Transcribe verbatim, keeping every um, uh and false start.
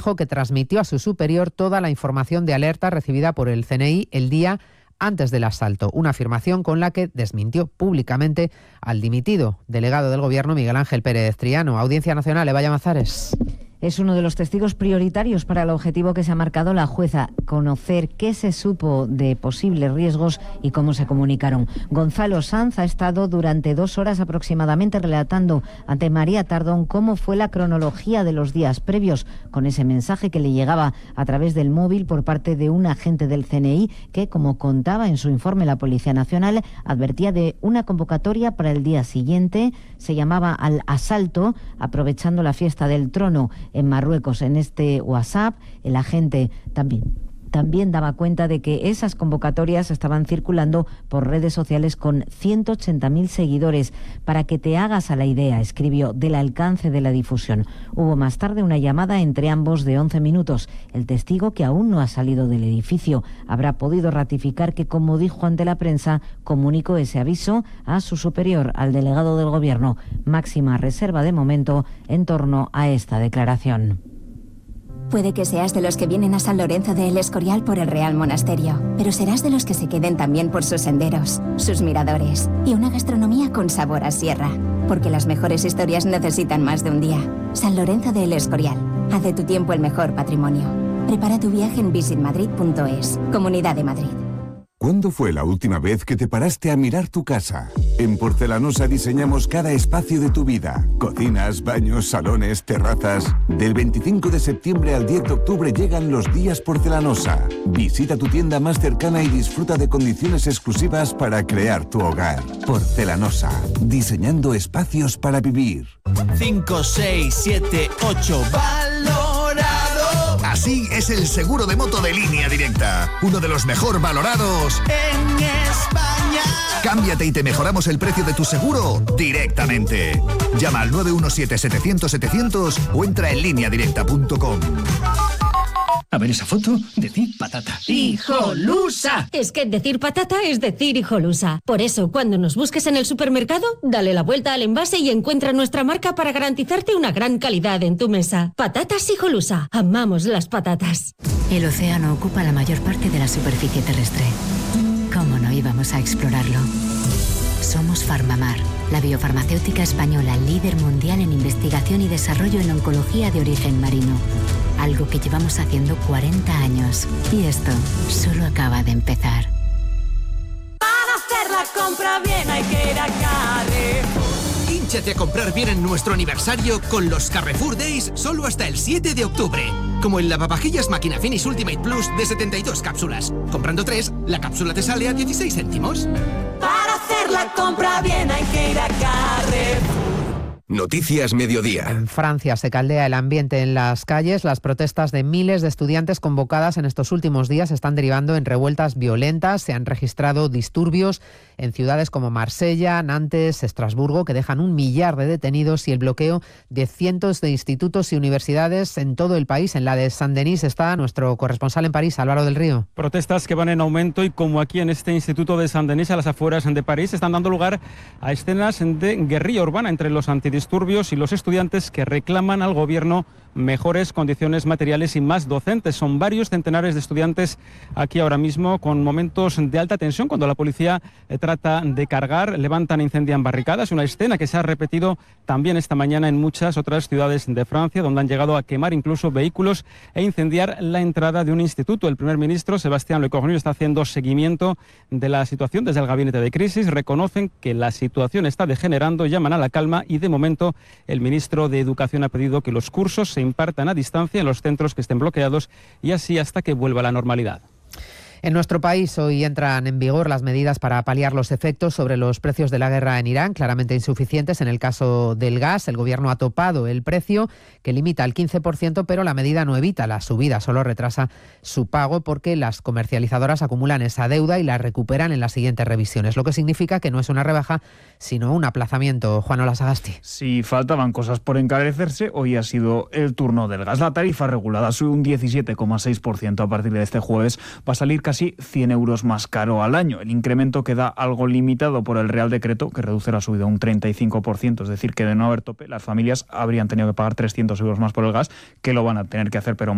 dijo que transmitió a su superior toda la información de alerta recibida por el C N I el día antes del asalto, una afirmación con la que desmintió públicamente al dimitido delegado del Gobierno Miguel Ángel Pérez Triano. Audiencia Nacional, Eva Llamazares. Es uno de los testigos prioritarios para el objetivo que se ha marcado la jueza, conocer qué se supo de posibles riesgos y cómo se comunicaron. Gonzalo Sanz ha estado durante dos horas aproximadamente relatando ante María Tardón cómo fue la cronología de los días previos, con ese mensaje que le llegaba a través del móvil por parte de un agente del C N I que, como contaba en su informe la Policía Nacional, advertía de una convocatoria para el día siguiente. Se llamaba al asalto, aprovechando la fiesta del trono en Marruecos. En este WhatsApp, el agente también, también daba cuenta de que esas convocatorias estaban circulando por redes sociales con ciento ochenta mil seguidores. Para que te hagas a la idea, escribió, del alcance de la difusión. Hubo más tarde una llamada entre ambos de once minutos. El testigo, que aún no ha salido del edificio, habrá podido ratificar que, como dijo ante la prensa, comunicó ese aviso a su superior, al delegado del Gobierno. Máxima reserva de momento en torno a esta declaración. Puede que seas de los que vienen a San Lorenzo de El Escorial por el Real Monasterio, pero serás de los que se queden también por sus senderos, sus miradores y una gastronomía con sabor a sierra. Porque las mejores historias necesitan más de un día. San Lorenzo de El Escorial. Haz de tu tiempo el mejor patrimonio. Prepara tu viaje en visit madrid punto es. Comunidad de Madrid. ¿Cuándo fue la última vez que te paraste a mirar tu casa? En Porcelanosa diseñamos cada espacio de tu vida. Cocinas, baños, salones, terrazas. Del veinticinco de septiembre al diez de octubre llegan los días Porcelanosa. Visita tu tienda más cercana y disfruta de condiciones exclusivas para crear tu hogar. Porcelanosa, diseñando espacios para vivir. cinco, seis, siete, ocho, valorado. Así es el seguro de moto de Línea Directa, uno de los mejor valorados en España. Cámbiate y te mejoramos el precio de tu seguro directamente. Llama al nueve uno siete, setecientos, setecientos o entra en línea directa punto com. A ver esa foto, decir patata. ¡Hijolusa! Es que decir patata es decir hijolusa. Por eso, cuando nos busques en el supermercado, dale la vuelta al envase y encuentra nuestra marca para garantizarte una gran calidad en tu mesa. Patatas Hijolusa. Amamos las patatas. El océano ocupa la mayor parte de la superficie terrestre. ¿Cómo no íbamos a explorarlo? Somos Farmamar, la biofarmacéutica española líder mundial en investigación y desarrollo en oncología de origen marino. Algo que llevamos haciendo cuarenta años. Y esto solo acaba de empezar. Para hacer la compra bien hay que ir a Carrefour. Hínchate a comprar bien en nuestro aniversario con los Carrefour Days solo hasta el siete de octubre. Como el lavavajillas Máquina Finish Ultimate Plus de setenta y dos cápsulas. Comprando tres, la cápsula te sale a dieciséis céntimos. Para hacer la compra bien hay que ir a Carrefour. Noticias Mediodía. En Francia se caldea el ambiente en las calles. Las protestas de miles de estudiantes convocadas en estos últimos días están derivando en revueltas violentas. Se han registrado disturbios en ciudades como Marsella, Nantes, Estrasburgo, que dejan un millar de detenidos y el bloqueo de cientos de institutos y universidades en todo el país. En la de Saint-Denis está nuestro corresponsal en París, Álvaro del Río. Protestas que van en aumento y, como aquí en este instituto de Saint-Denis, a las afueras de París, están dando lugar a escenas de guerrilla urbana entre los antidisturbios y los estudiantes que reclaman al gobierno mejores condiciones materiales y más docentes. Son varios centenares de estudiantes aquí ahora mismo con momentos de alta tensión cuando la policía eh, trata de cargar, levantan e incendian barricadas. Una escena que se ha repetido también esta mañana en muchas otras ciudades de Francia, donde han llegado a quemar incluso vehículos e incendiar la entrada de un instituto. El primer ministro, Sébastien Lecornu, está haciendo seguimiento de la situación desde el gabinete de crisis. Reconocen que la situación está degenerando, llaman a la calma y, de momento, el ministro de Educación ha pedido que los cursos se impartan a distancia en los centros que estén bloqueados y así hasta que vuelva la normalidad. En nuestro país hoy entran en vigor las medidas para paliar los efectos sobre los precios de la guerra en Irán, claramente insuficientes. En el caso del gas, el gobierno ha topado el precio, que limita al quince por ciento, pero la medida no evita la subida, solo retrasa su pago porque las comercializadoras acumulan esa deuda y la recuperan en las siguientes revisiones, lo que significa que no es una rebaja, sino un aplazamiento. Juan Olasagasti. Si faltaban cosas por encarecerse, hoy ha sido el turno del gas. La tarifa regulada sube un diecisiete coma seis por ciento a partir de este jueves. Va a salir casi cien euros más caro al año. El incremento queda algo limitado por el Real Decreto, que reduce la subida un treinta y cinco por ciento. Es decir, que de no haber tope, las familias habrían tenido que pagar trescientos euros más por el gas, que lo van a tener que hacer, pero